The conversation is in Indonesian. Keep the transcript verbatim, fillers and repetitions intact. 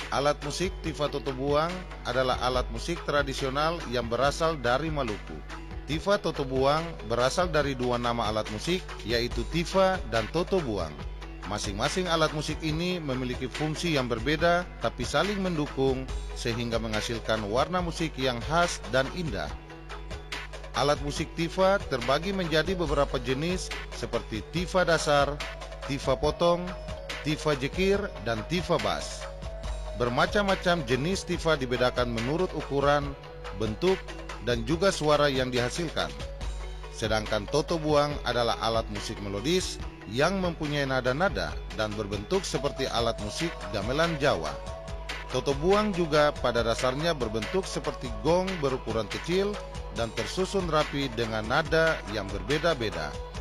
Alat musik tifa toto buang adalah alat musik tradisional yang berasal dari Maluku. Tifa toto buang berasal dari dua nama alat musik, yaitu tifa dan toto buang. Masing-masing alat musik ini memiliki fungsi yang berbeda tapi saling mendukung sehingga menghasilkan warna musik yang khas dan indah. Alat musik tifa terbagi menjadi beberapa jenis seperti tifa dasar, tifa potong, tifa jekir, dan tifa bass. Bermacam-macam jenis tifa dibedakan menurut ukuran, bentuk, dan juga suara yang dihasilkan. Sedangkan toto buang adalah alat musik melodis yang mempunyai nada-nada dan berbentuk seperti alat musik gamelan Jawa. Toto buang juga pada dasarnya berbentuk seperti gong berukuran kecil dan tersusun rapi dengan nada yang berbeda-beda.